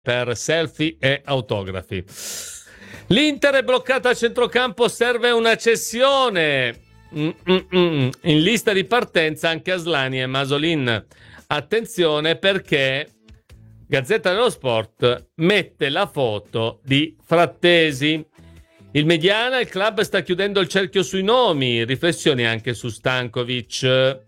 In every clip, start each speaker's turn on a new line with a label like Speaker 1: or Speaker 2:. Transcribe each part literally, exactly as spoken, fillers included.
Speaker 1: per selfie e autografi. L'Inter è bloccata a centrocampo, serve una cessione. Mm-mm-mm. In lista di partenza anche Aslani e Masolin. Attenzione perché Gazzetta dello Sport mette la foto di Frattesi. Il Mediana, il club sta chiudendo il cerchio sui nomi, riflessioni anche su Stankovic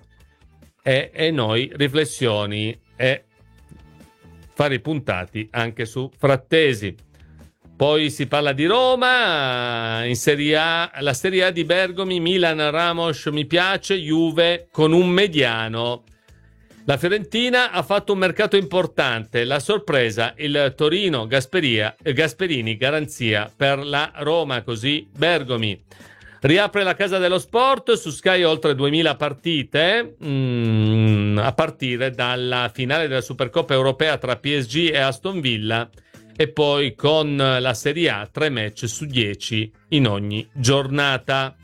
Speaker 1: e, e noi riflessioni e fari puntati anche su Frattesi. Poi si parla di Roma, in Serie A, la Serie A di Bergomi, Milan, Ramos mi piace, Juve con un mediano. La Fiorentina ha fatto un mercato importante, la sorpresa, il Torino, Gasperia, Gasperini, garanzia per la Roma, così Bergomi. Riapre la Casa dello Sport, su Sky oltre duemila partite, mm, a partire dalla finale della Supercoppa europea tra P S G e Aston Villa, e poi con la Serie A tre match su dieci in ogni giornata.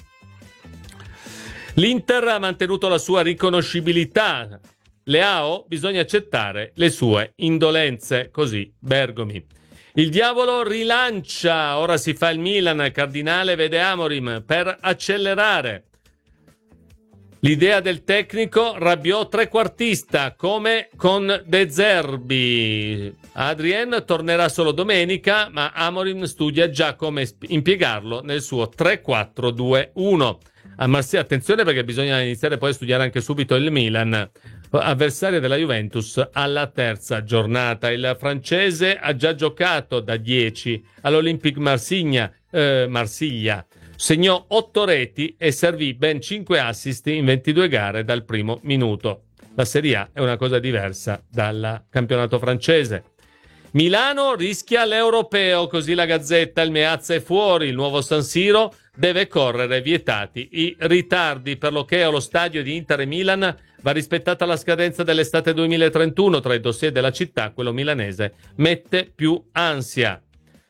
Speaker 1: L'Inter ha mantenuto la sua riconoscibilità. Leao, bisogna accettare le sue indolenze, così Bergomi. Il diavolo rilancia, ora si fa il Milan, Cardinale vede Amorim per accelerare. L'idea del tecnico, Rabiot trequartista come con De Zerbi. Adrien tornerà solo domenica, ma Amorim studia già come impiegarlo nel suo tre quattro due uno. A Marsiglia, attenzione perché bisogna iniziare poi a studiare anche subito il Milan, avversario della Juventus alla terza giornata. Il francese ha già giocato da dieci all'Olympique Marsiglia, eh, Marsiglia. Segnò otto reti e servì ben cinque assist in ventidue gare dal primo minuto. La Serie A è una cosa diversa dal campionato francese. Milano rischia l'europeo, così la Gazzetta. Il Meazza è fuori, il nuovo San Siro deve correre, vietati i ritardi. Per l'ok allo stadio di Inter e Milan va rispettata la scadenza dell'estate duemilatrentuno. Tra i dossier della città, quello milanese mette più ansia.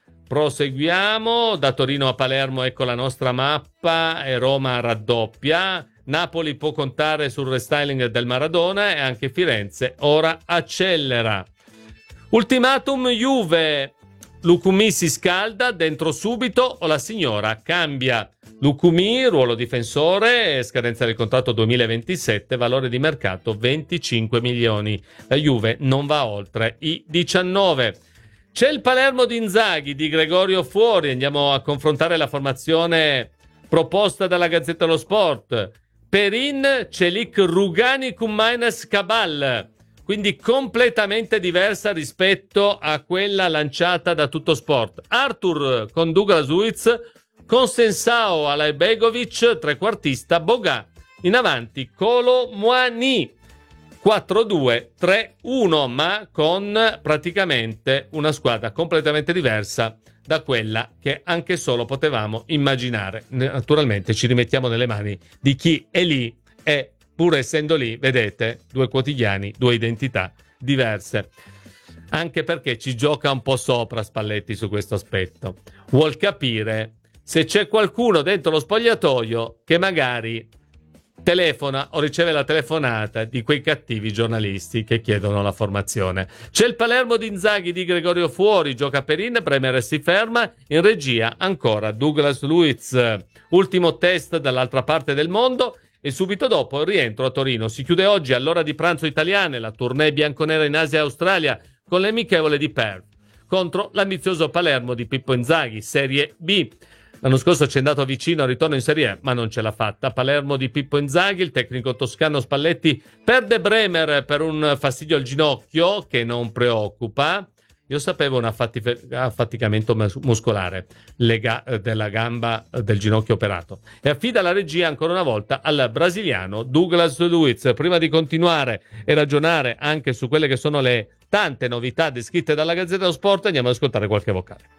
Speaker 1: Proseguiamo, da Torino a Palermo ecco la nostra mappa, e Roma raddoppia. Napoli può contare sul restyling del Maradona e anche Firenze ora accelera. Ultimatum Juve, Lucumi si scalda, dentro subito o la signora cambia. Lucumi, ruolo difensore, scadenza del contratto duemilaventisette, valore di mercato venticinque milioni. La Juve non va oltre i diciannove. C'è il Palermo di Inzaghi, di Gregorio fuori, andiamo a confrontare la formazione proposta dalla Gazzetta dello Sport. Perin, Celik, Rugani, Kumainas, Cabal. Quindi completamente diversa rispetto a quella lanciata da Tutto Sport. Arthur con Douglas Luiz, con Sensao, Alaibegovic, trequartista, Boga. In avanti, Kolo Muani. quattro due tre uno, ma con praticamente una squadra completamente diversa da quella che anche solo potevamo immaginare. Naturalmente ci rimettiamo nelle mani di chi è lì e, pur essendo lì, vedete, due quotidiani, due identità diverse. Anche perché ci gioca un po' sopra Spalletti su questo aspetto. Vuol capire se c'è qualcuno dentro lo spogliatoio che magari telefona o riceve la telefonata di quei cattivi giornalisti che chiedono la formazione. C'è il Palermo di Inzaghi, di Gregorio fuori, gioca Perin, Bremer si ferma, in regia ancora Douglas Luiz. Ultimo test dall'altra parte del mondo e subito dopo il rientro a Torino. Si chiude oggi all'ora di pranzo italiane la tournée bianconera in Asia e Australia con l'amichevole di Perth contro l'ambizioso Palermo di Pippo Inzaghi, Serie B. L'anno scorso ci è andato vicino al ritorno in Serie A, ma non ce l'ha fatta. Palermo di Pippo Inzaghi, il tecnico toscano Spalletti perde Bremer per un fastidio al ginocchio che non preoccupa. Io sapevo un affatif- affaticamento muscolare lega- della gamba del ginocchio operato. E affida la regia ancora una volta al brasiliano Douglas Luiz. Prima di continuare e ragionare anche su quelle che sono le tante novità descritte dalla Gazzetta dello Sport, andiamo ad ascoltare qualche vocale.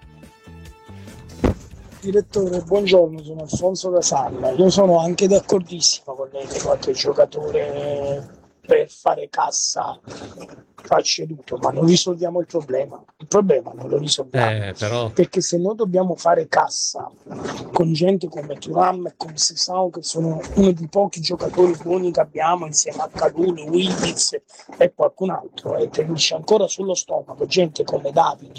Speaker 2: Direttore, buongiorno, sono Alfonso Casalla. Io sono anche d'accordissimo con lei che qualche giocatore per fare cassa fa ceduto, ma non risolviamo il problema. Il problema non lo risolviamo.
Speaker 1: Eh, però...
Speaker 2: Perché se noi dobbiamo fare cassa con gente come Thuram e come Sessao, che sono uno dei pochi giocatori buoni che abbiamo insieme a Kalulu, Willis e qualcun altro, e tenerci ancora sullo stomaco gente come Davide,